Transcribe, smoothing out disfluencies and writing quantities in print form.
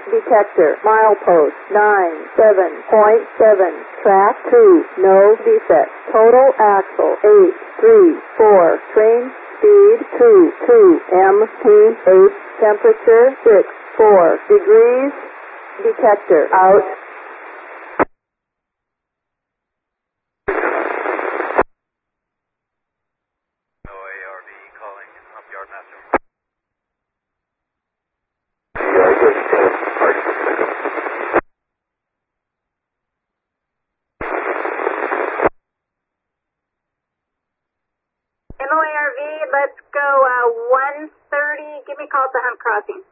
detector. Milepost 97.7. Track 2. No defect. Total axle 834. Train speed 22 mph. Temperature 64 degrees. Detector out. OARV calling up Yardmaster. MOARV, let's go 130. Give me a call at the Hunt Crossing.